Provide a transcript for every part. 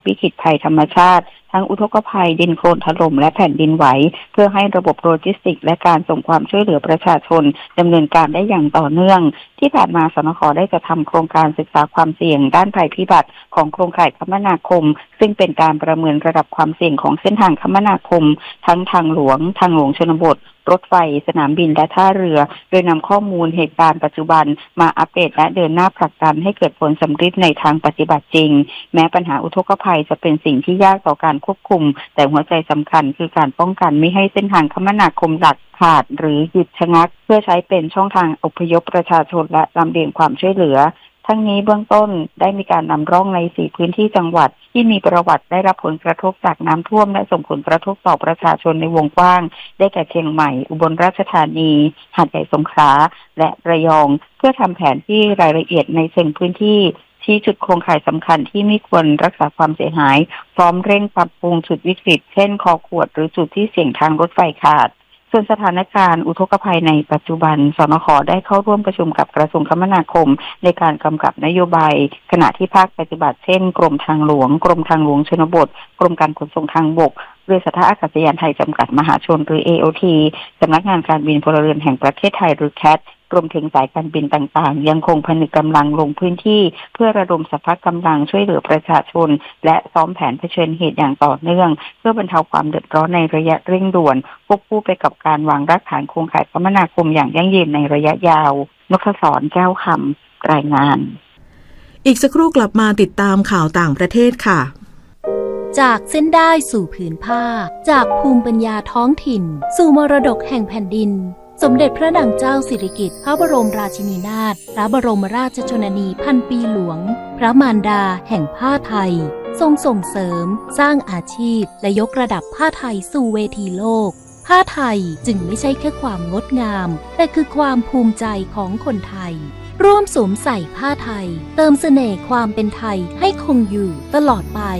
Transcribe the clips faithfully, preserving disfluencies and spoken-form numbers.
วิกฤตภัยธรรมชาติทั้งอุทกภัยดินโคลนถล่มและแผ่นดินไหวเพื่อให้ระบบโลจิสติกส์และการส่งความช่วยเหลือประชาชนดำเนินการได้อย่างต่อเนื่องที่ผ่านมาสนข.ได้จัดทำโครงการศึกษาความเสี่ยงด้านภัยพิบัติของโครงข่ายคมนาคมซึ่งเป็นการประเมินระดับความเสี่ยงของเส้นทางคมนาคมทั้งทางหลวงทางหลวงชนบทรถไฟสนามบินและท่าเรือโดยนำข้อมูลเหตุการณ์ปัจจุบันมาอัปเดตและเดินหน้าผลักดันให้เกิดผลสำเร็จในทางปฏิบัติจริงแม้ปัญหาอุทกภัยจะเป็นสิ่งที่ยากต่อการควบคุมแต่หัวใจสำคัญคือการป้องกันไม่ให้เส้นทางคมนาคมหลักขาดหรือหยุดชะงักเพื่อใช้เป็นช่องทางอพยพประชาชนและลำเลียงความช่วยเหลือทั้งนี้เบื้องต้นได้มีการนำร่องในสี่พื้นที่จังหวัดที่มีประวัติได้รับผลกระทบจากน้ำท่วมและส่งผลกระทบต่อประชาชนในวงกว้างได้แก่เชียงใหม่อุบลราชธานีหาดใหญ่สงขลาและระยองเพื่อทำแผนที่รายละเอียดในเชิงพื้นที่ชี้จุดโครงข่ายสำคัญที่ไม่ควรรักษาความเสียหายพร้อมเร่งปรับปรุงจุดวิกฤตเช่นคอขวดหรือจุดที่เสี่ยงทางรถไฟขาดส่วนสถานการณ์อุทกภัยในปัจจุบันสนข.ได้เข้าร่วมประชุมกับกระทรวงคมนาคมในการกำกับนโยบายขณะที่ภาคปฏิบัติเช่นกรมทางหลวงกรมทางหลวงชนบทกรมการขนส่งทางบกบริษัทท่าอากาศยานไทยจำกัดมหาชนหรือ เอ โอ ที สำนักงานการบินพลเรือนแห่งประเทศไทยหรือ แคท รวมถึงสายการบินต่างๆยังคงผนึกกำลังลงพื้นที่เพื่อระดมสรรพกำลังช่วยเหลือประชาชนและซ้อมแผนเผชิญเหตุอย่างต่อเนื่องเพื่อบรรเทาความเดือดร้อนในระยะเร่งด่วนควบคู่ไปกับการวางรากฐานโครงข่ายคมนาคมอย่างยั่งยืนในระยะยาวนพศร แก้วคำรายงานอีกสักครู่กลับมาติดตามข่าวต่างประเทศค่ะจากเส้นได้สู่ผืนผ้าจากภูมิปัญญาท้องถิ่นสู่มรดกแห่งแผ่นดินสมเด็จพระนางเจ้าสิริกิติ์พระบรมราชินีนาถพระบรมราชชนนีพันปีหลวงพระมารดาแห่งผ้าไทยทรงส่งเสริมสร้างอาชีพและยกระดับผ้าไทยสู่เวทีโลกผ้าไทยจึงไม่ใช่แค่ความงดงามแต่คือความภูมิใจของคนไทยร่วมสวมใส่ผ้าไทยเติมเสน่ห์ความเป็นไทยให้คงอยู่ตลอดไป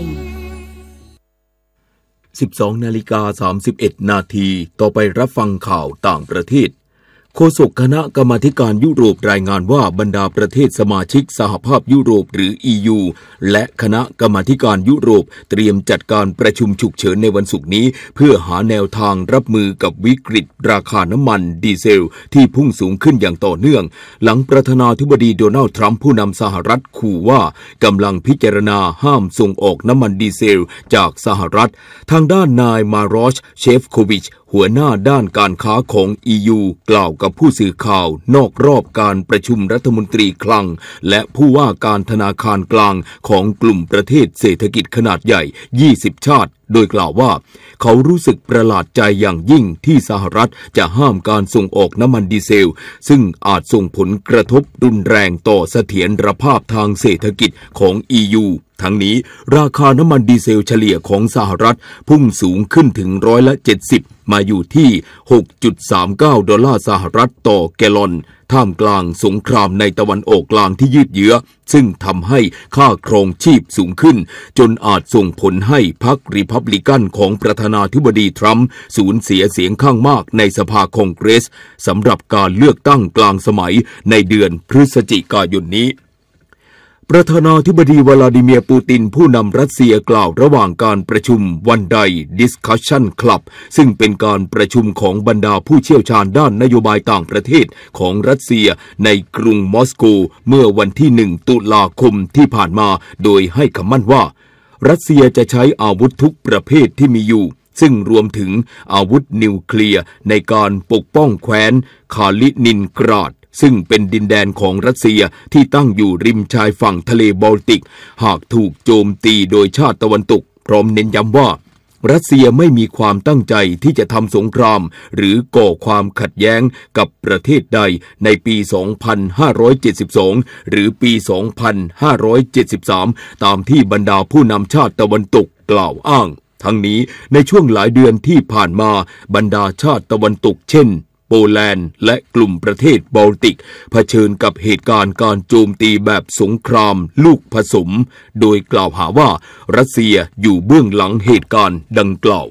สิบสองนาฬิกาสามสิบเอ็ดนาทีต่อไปรับฟังข่าวต่างประเทศโฆษกคณะกรรมาธิการยุโรปรายงานว่าบรรดาประเทศสมาชิกสหภาพยุโรปหรือ อี ยู และคณะกรรมาธิการยุโรปเตรียมจัดการประชุมฉุกเฉินในวันศุกร์นี้เพื่อหาแนวทางรับมือกับวิกฤตราคาน้ำมันดีเซลที่พุ่งสูงขึ้นอย่างต่อเนื่องหลังประธานาธิบดีโดนัลด์ทรัมป์ผู้นำสหรัฐขู่ว่ากำลังพิจารณาห้ามส่งออกน้ำมันดีเซลจากสหรัฐทางด้านนายมารอชเชฟโควิชหัวหน้าด้านการค้าของ อี ยู กล่าวกับผู้สื่อข่าวนอกรอบการประชุมรัฐมนตรีคลังและผู้ว่าการธนาคารกลางของกลุ่มประเทศเศรษฐกิจขนาดใหญ่ยี่สิบชาติโดยกล่าวว่าเขารู้สึกประหลาดใจอย่างยิ่งที่สหรัฐจะห้ามการส่งออกน้ำมันดีเซลซึ่งอาจส่งผลกระทบรุนแรงต่อเสถียรภาพทางเศรษฐกิจของ อี ยู ทั้งนี้ราคาน้ำมันดีเซลเฉลี่ยของสหรัฐพุ่งสูงขึ้นถึงร้อยละเจ็ดสิบมาอยู่ที่ หกจุดสามเก้า ดอลลาร์สหรัฐต่อแกลลอนท่ามกลางสงครามในตะวันออกกลางที่ยืดเยื้อซึ่งทำให้ค่าครองชีพสูงขึ้นจนอาจส่งผลให้พรรครีพับลิกันของประธานาธิบดีทรัมป์สูญเสียเสียงข้างมากในสภาคองเกรสสำหรับการเลือกตั้งกลางสมัยในเดือนพฤศจิกายนนี้ประธานาธิบดีวลาดิเมียร์ปูตินผู้นำรัสเซียกล่าวระหว่างการประชุมวันได Discussion Club ซึ่งเป็นการประชุมของบรรดาผู้เชี่ยวชาญด้านนโยบายต่างประเทศของรัสเซียในกรุงมอสโกเมื่อวันที่หนึ่งตุลาคมที่ผ่านมาโดยให้คำมั่นว่ารัสเซียจะใช้อาวุธทุกประเภทที่มีอยู่ซึ่งรวมถึงอาวุธนิวเคลียร์ในการปกป้องแคว้นคาลินินกราดซึ่งเป็นดินแดนของรัสเซียที่ตั้งอยู่ริมชายฝั่งทะเลบอลติกหากถูกโจมตีโดยชาติตะวันตกพร้อมเน้นย้ำว่ารัสเซียไม่มีความตั้งใจที่จะทำสงครามหรือก่อความขัดแย้งกับประเทศใดในปี สองพันห้าร้อยเจ็ดสิบสอง หรือปี สองพันห้าร้อยเจ็ดสิบสาม ตามที่บรรดาผู้นำชาติตะวันตกกล่าวอ้างทั้งนี้ในช่วงหลายเดือนที่ผ่านมาบรรดาชาติตะวันตกเช่นโปแลนด์และกลุ่มประเทศบอลติกเผชิญกับเหตุการณ์การโจมตีแบบสงครามลูกผสมโดยกล่าวหาว่ารัสเซียอยู่เบื้องหลังเหตุการณ์ดังกล่าว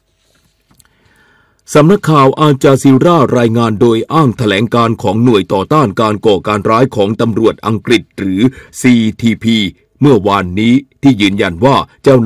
สำนักข่าวอาลจาซีรารายงานโดยอ้างแถลงการของหน่วยต่อต้านการก่อการร้ายของตำรวจอังกฤษหรือ ซี ที พีเมื่อวานนี้ที่ยืนยันว่าเจ้า